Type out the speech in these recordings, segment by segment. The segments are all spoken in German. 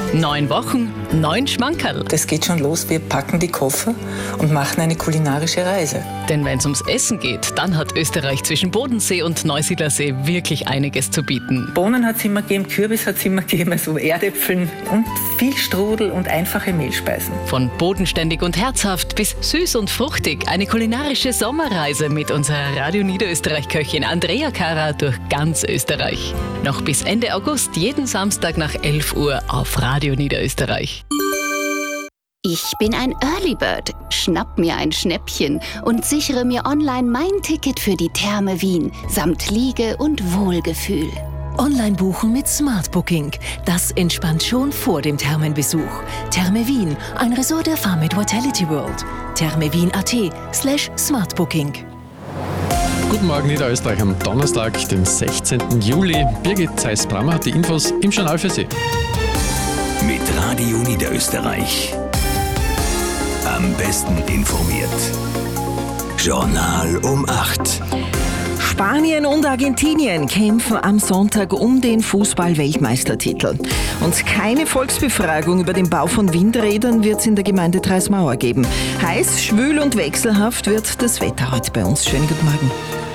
9 Wochen, 9 Schmankerl. Das geht schon los, wir packen die Koffer und machen eine kulinarische Reise. Denn wenn es ums Essen geht, dann hat Österreich zwischen Bodensee und Neusiedlersee wirklich einiges zu bieten. Bohnen hat es immer gegeben, Kürbis hat es immer gegeben, also Erdäpfeln und viel Strudel und einfache Mehlspeisen. Von bodenständig und herzhaft bis süß und fruchtig, eine kulinarische Sommerreise mit unserer Radio Niederösterreich-Köchin Andrea Kara durch ganz Österreich. Noch bis Ende August, jeden Samstag nach 11 Uhr auf Radio Niederösterreich. Ich bin ein Early Bird, schnapp mir ein Schnäppchen und sichere mir online mein Ticket für die Therme Wien samt Liege und Wohlgefühl. Online buchen mit Smart Booking. Das entspannt schon vor dem Thermenbesuch. Therme Wien, ein Resort der Farmit Vitality World. thermewien.at/smartbooking. Guten Morgen Niederösterreich am Donnerstag, dem 16. Juli. Birgit Zeiss-Brammer hat die Infos im Journal für Sie. Mit Radio Niederösterreich. Am besten informiert. Journal um 8. Spanien und Argentinien kämpfen am Sonntag um den Fußball-Weltmeistertitel. Und keine Volksbefragung über den Bau von Windrädern wird es in der Gemeinde Treismauer geben. Heiß, schwül und wechselhaft wird das Wetter heute bei uns. Schönen guten Morgen.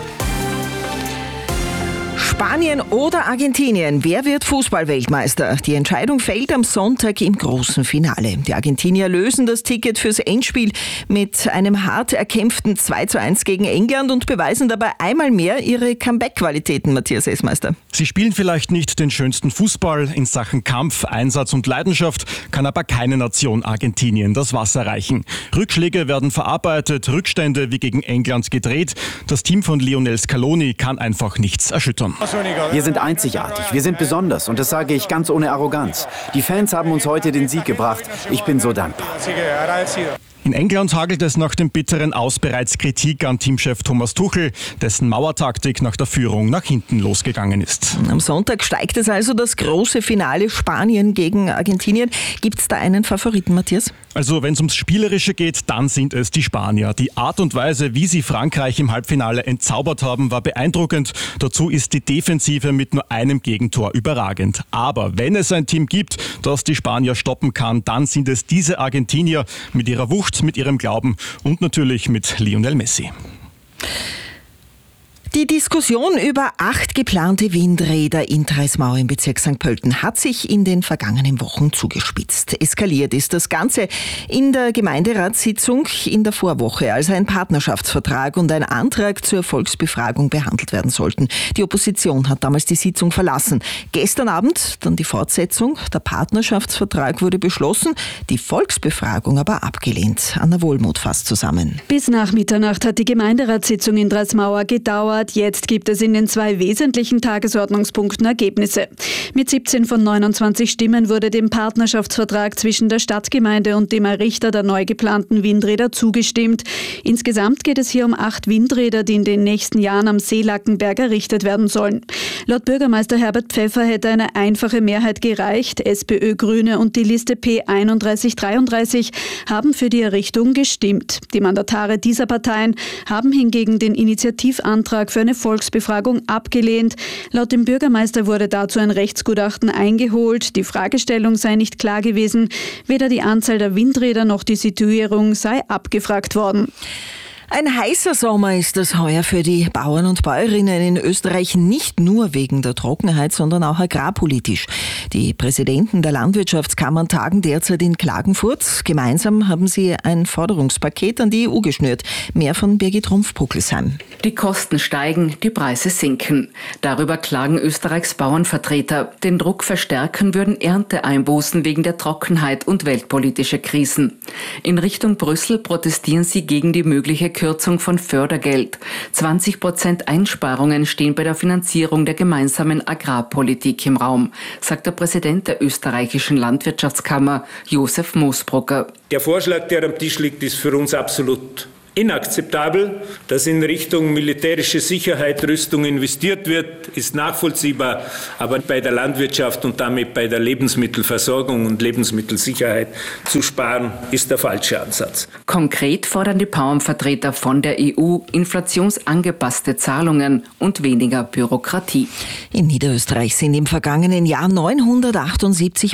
Spanien oder Argentinien, wer wird Fußball-Weltmeister? Die Entscheidung fällt am Sonntag im großen Finale. Die Argentinier lösen das Ticket fürs Endspiel mit einem hart erkämpften 2:1 gegen England und beweisen dabei einmal mehr ihre Comeback-Qualitäten, Matthias Essmeister. Sie spielen vielleicht nicht den schönsten Fußball. In Sachen Kampf, Einsatz und Leidenschaft kann aber keine Nation Argentinien das Wasser reichen. Rückschläge werden verarbeitet, Rückstände wie gegen England gedreht. Das Team von Lionel Scaloni kann einfach nichts erschüttern. Wir sind einzigartig, wir sind besonders und das sage ich ganz ohne Arroganz. Die Fans haben uns heute den Sieg gebracht. Ich bin so dankbar. In England hagelt es nach dem bitteren Aus bereits Kritik an Teamchef Thomas Tuchel, dessen Mauertaktik nach der Führung nach hinten losgegangen ist. Am Sonntag steigt es also das große Finale Spanien gegen Argentinien. Gibt es da einen Favoriten, Matthias? Also wenn es ums Spielerische geht, dann sind es die Spanier. Die Art und Weise, wie sie Frankreich im Halbfinale entzaubert haben, war beeindruckend. Dazu ist die Defensive mit nur einem Gegentor überragend. Aber wenn es ein Team gibt, das die Spanier stoppen kann, dann sind es diese Argentinier mit ihrer Wucht, mit ihrem Glauben und natürlich mit Lionel Messi. Die Diskussion über 8 geplante Windräder in Treismauer im Bezirk St. Pölten hat sich in den vergangenen Wochen zugespitzt. Eskaliert ist das Ganze in der Gemeinderatssitzung in der Vorwoche, als ein Partnerschaftsvertrag und ein Antrag zur Volksbefragung behandelt werden sollten. Die Opposition hat damals die Sitzung verlassen. Gestern Abend dann die Fortsetzung. Der Partnerschaftsvertrag wurde beschlossen, die Volksbefragung aber abgelehnt. Anna Wohlmuth fasst zusammen. Bis nach Mitternacht hat die Gemeinderatssitzung in Treismauer gedauert. Jetzt gibt es in den 2 wesentlichen Tagesordnungspunkten Ergebnisse. Mit 17 von 29 Stimmen wurde dem Partnerschaftsvertrag zwischen der Stadtgemeinde und dem Errichter der neu geplanten Windräder zugestimmt. Insgesamt geht es hier um 8 Windräder, die in den nächsten Jahren am Seelackenberg errichtet werden sollen. Laut Bürgermeister Herbert Pfeffer hätte eine einfache Mehrheit gereicht. SPÖ, Grüne und die Liste P3133 haben für die Errichtung gestimmt. Die Mandatare dieser Parteien haben hingegen den Initiativantrag für eine Volksbefragung abgelehnt. Laut dem Bürgermeister wurde dazu ein Rechtsgutachten eingeholt. Die Fragestellung sei nicht klar gewesen. Weder die Anzahl der Windräder noch die Situierung sei abgefragt worden. Ein heißer Sommer ist es heuer für die Bauern und Bäuerinnen in Österreich, nicht nur wegen der Trockenheit, sondern auch agrarpolitisch. Die Präsidenten der Landwirtschaftskammern tagen derzeit in Klagenfurt. Gemeinsam haben sie ein Forderungspaket an die EU geschnürt. Mehr von Birgit Rumpf-Puckelsheim. Die Kosten steigen, die Preise sinken. Darüber klagen Österreichs Bauernvertreter. Den Druck verstärken würden Ernteeinbußen wegen der Trockenheit und weltpolitische Krisen. In Richtung Brüssel protestieren sie gegen die mögliche Kürzung von Fördergeld. 20% Einsparungen stehen bei der Finanzierung der gemeinsamen Agrarpolitik im Raum, sagt der Präsident der österreichischen Landwirtschaftskammer, Josef Moosbrucker. Der Vorschlag, der am Tisch liegt, ist für uns absolut inakzeptabel. Dass in Richtung militärische Sicherheit, Rüstung investiert wird, ist nachvollziehbar. Aber bei der Landwirtschaft und damit bei der Lebensmittelversorgung und Lebensmittelsicherheit zu sparen, ist der falsche Ansatz. Konkret fordern die Bauernvertreter von der EU inflationsangepasste Zahlungen und weniger Bürokratie. In Niederösterreich sind im vergangenen Jahr 978